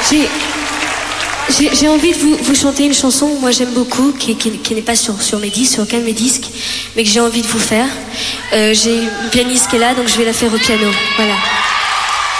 J'ai envie de vous chanter une chanson que moi j'aime beaucoup, qui n'est pas sur mes disques, sur aucun de mes disques, mais que j'ai envie de vous faire. J'ai une pianiste qui est là, donc je vais la faire au piano. Voilà.